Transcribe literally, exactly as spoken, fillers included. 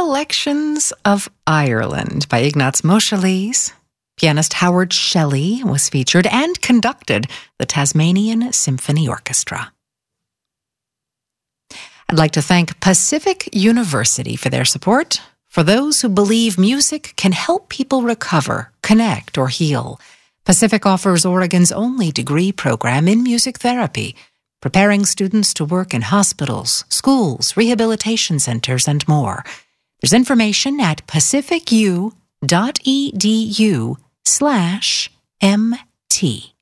Recollections of Ireland by Ignaz Moscheles. Pianist Howard Shelley was featured and conducted the Tasmanian Symphony Orchestra. I'd like to thank Pacific University for their support. For those who believe music can help people recover, connect, or heal, Pacific offers Oregon's only degree program in music therapy, preparing students to work in hospitals, schools, rehabilitation centers, and more. There's information at pacificu.edu slash MT.